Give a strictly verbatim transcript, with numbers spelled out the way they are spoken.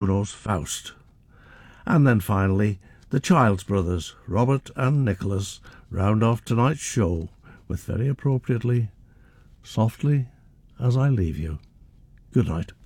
Gounod's Faust. And then finally, the Childs brothers, Robert and Nicholas, round off tonight's show with, very appropriately, Softly as I Leave You. Good night.